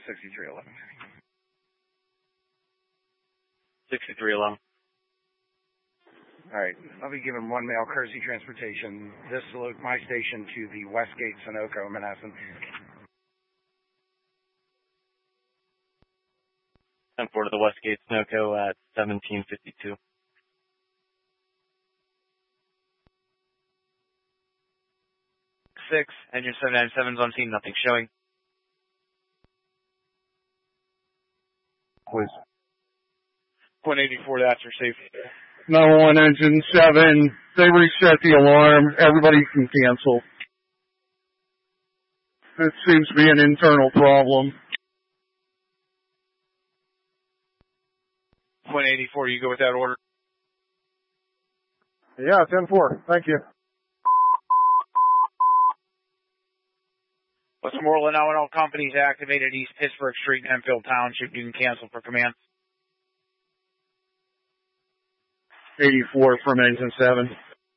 6311. 6311. All right, I'll be giving one mail courtesy transportation. This is my station to the Westgate Sunoco, Manhasset. 10-4 to the Westgate Sunoco at 1752. 6, engine 797's on scene, nothing showing. Please. 184, that's your safety. Number 1, engine 7. They reset the alarm. Everybody can cancel. It seems to be an internal problem. 184, you go with that order? Yeah, 10-4. Thank you. Westmoreland now in all companies activated East Pittsburgh Street in Enfield Township. You can cancel for command. 84 from engine 7.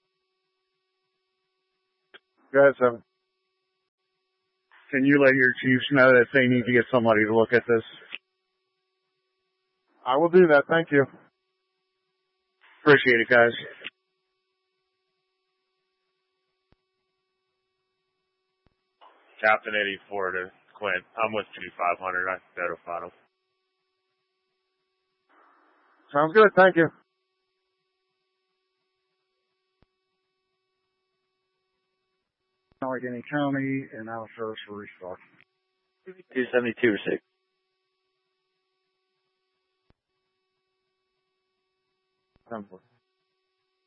Go ahead, 7. Can you let your chiefs know that they need to get somebody to look at this? I will do that. Thank you. Appreciate it, guys. Captain 84 to Clint. I'm with 2500. I notified him. Sounds good. Thank you. Allegheny County, and now service for restock. 272 6. Ten-4.